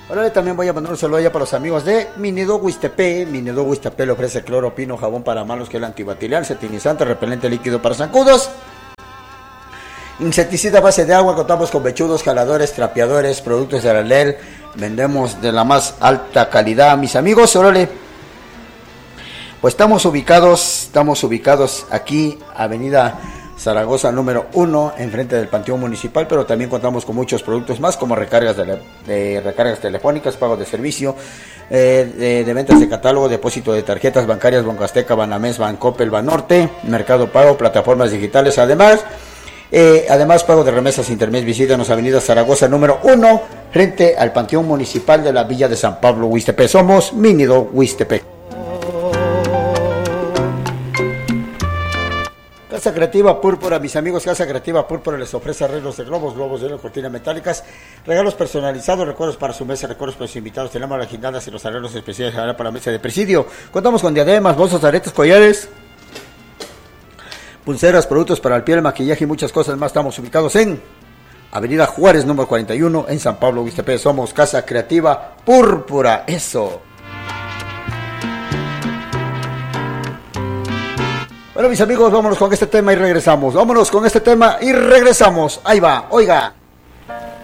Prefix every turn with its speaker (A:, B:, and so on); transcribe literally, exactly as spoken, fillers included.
A: Ahora también voy a mandar un saludo allá para los amigos de Minido Huistepé. Minido Huistepé le ofrece cloro, pino, jabón para manos, gel antibacterial, cetinizante, repelente líquido para zancudos, insecticida a base de agua. Contamos con bechudos, jaladores, trapeadores, productos de la L E L. Vendemos de la más alta calidad, mis amigos. Órale. Pues estamos ubicados, estamos ubicados aquí, Avenida Zaragoza número uno, enfrente del Panteón Municipal, pero también contamos con muchos productos más, como recargas de, la, de recargas telefónicas, pago de servicio, eh, de, de ventas de catálogo, depósito de tarjetas bancarias, Banco Azteca, Banamex, Bancoppel, Banorte, Mercado Pago, plataformas digitales, además, eh, además pago de remesas intermedias. Visítanos Avenida Zaragoza número uno, frente al Panteón Municipal de la Villa de San Pablo, Huistepé. Somos Minido Huistepé. Casa Creativa Púrpura, mis amigos, Casa Creativa Púrpura les ofrece arreglos de globos, globos de cortinas metálicas, regalos personalizados, recuerdos para su mesa, recuerdos para sus invitados. Tenemos las guirnaldas y los arreglos especiales para la mesa de presidio. Contamos con diademas, bolsos, aretes, collares, pulseras, productos para el piel, maquillaje y muchas cosas más. Estamos ubicados en Avenida Juárez número cuarenta y uno, en San Pablo, Huistepé. Somos Casa Creativa Púrpura. Eso. Bueno, mis amigos, vámonos con este tema y regresamos. Vámonos con este tema y regresamos. Ahí va, oiga.